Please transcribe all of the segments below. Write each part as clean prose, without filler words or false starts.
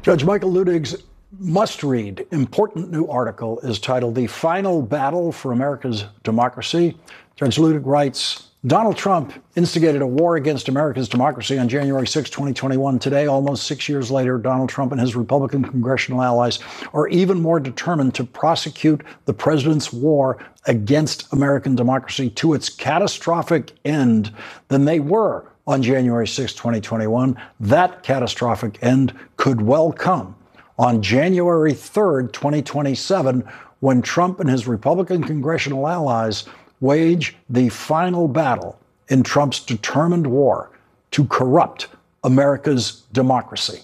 Judge Michael Luttig's must-read, important new article is titled "The Final Battle for America's Democracy." Judge Luttig writes, Donald Trump instigated a war against America's democracy on January 6, 2021. Today, almost 6 years later, Donald Trump and his Republican congressional allies are even more determined to prosecute the president's war against American democracy to its catastrophic end than they were on January 6, 2021. That catastrophic end could well come on January 3rd, 2027, when Trump and his Republican congressional allies wage the final battle in Trump's determined war to corrupt America's democracy.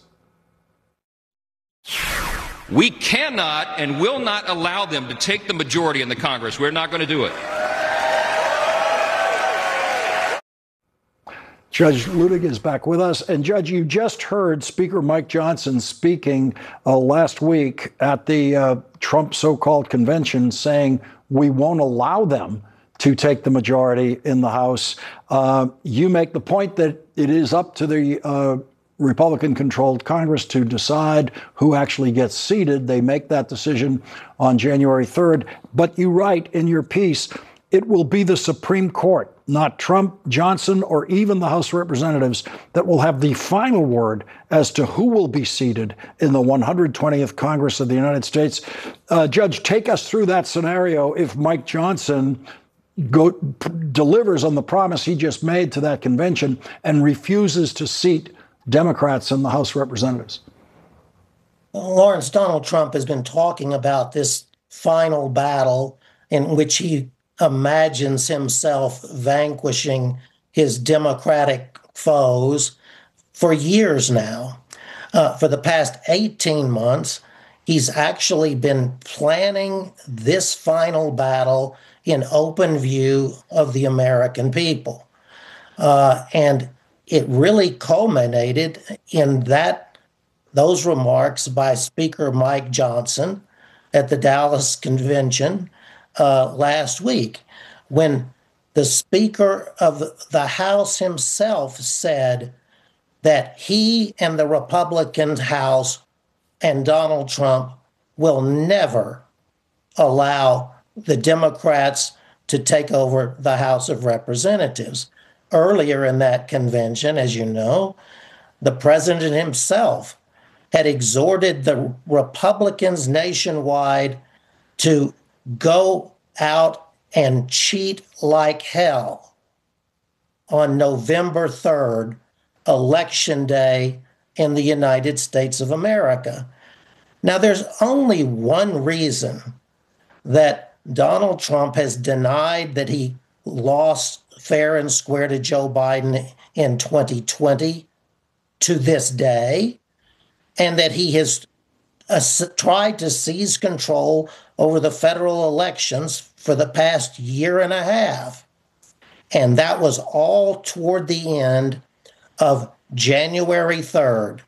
We cannot and will not allow them to take the majority in the Congress. We're not going to do it. Judge Luttig is back with us. And Judge, you just heard Speaker Mike Johnson speaking last week at the Trump so-called convention saying we won't allow them to take the majority in the House. You make the point that it is up to the Republican-controlled Congress to decide who actually gets seated. They make that decision on January 3rd. But you write in your piece, it will be the Supreme Court, not Trump, Johnson, or even the House of Representatives, that will have the final word as to who will be seated in the 120th Congress of the United States. Judge, take us through that scenario if Mike Johnson delivers on the promise he just made to that convention and refuses to seat Democrats in the House of Representatives. Lawrence, Donald Trump has been talking about this final battle in which he imagines himself vanquishing his Democratic foes for years now. For the past 18 months, he's actually been planning this final battle in open view of the American people. And it really culminated in those remarks by Speaker Mike Johnson at the Dallas convention last week, when the Speaker of the House himself said that he and the Republican House and Donald Trump will never allow the Democrats to take over the House of Representatives. Earlier in that convention, as you know, the president himself had exhorted the Republicans nationwide to go out and cheat like hell on November 3rd, Election Day in the United States of America. Now, there's only one reason that Donald Trump has denied that he lost fair and square to Joe Biden in 2020 to this day, and that he has tried to seize control over the federal elections for the past year and a half. And that was all toward the end of January 3rd,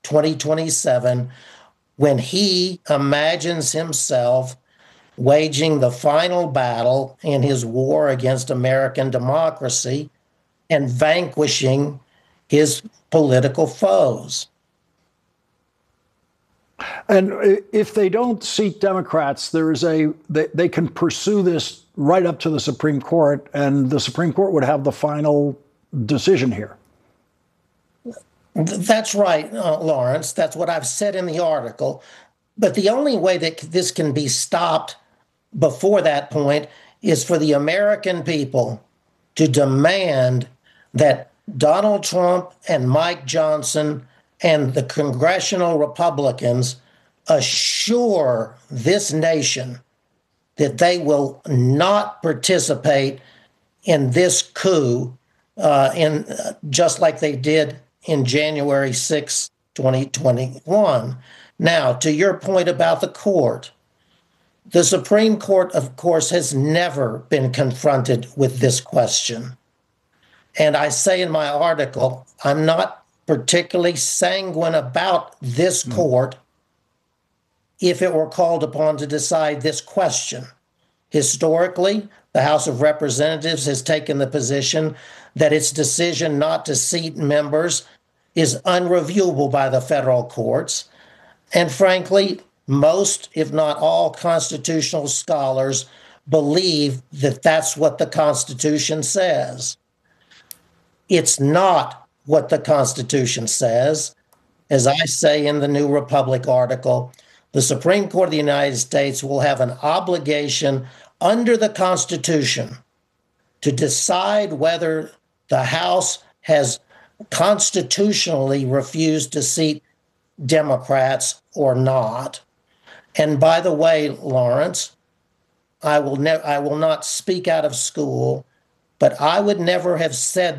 2027, when he imagines himself waging the final battle in his war against American democracy and vanquishing his political foes. And if they don't seat Democrats, they can pursue this right up to the Supreme Court, and the Supreme Court would have the final decision here. That's right, Lawrence. That's what I've said in the article. But the only way that this can be stopped before that point is for the American people to demand that Donald Trump and Mike Johnson and the congressional Republicans assure this nation that they will not participate in this coup just like they did in January 6, 2021. Now, to your point about the court, the Supreme Court, of course, has never been confronted with this question. And I say in my article, I'm not particularly sanguine about this court if it were called upon to decide this question. Historically, the House of Representatives has taken the position that its decision not to seat members is unreviewable by the federal courts. And frankly, most, if not all, constitutional scholars believe that that's what the Constitution says. It's not what the Constitution says. As I say in the New Republic article, the Supreme Court of the United States will have an obligation under the Constitution to decide whether the House has constitutionally refused to seat Democrats or not. And by the way, Lawrence, I will not speak out of school, but I would never have said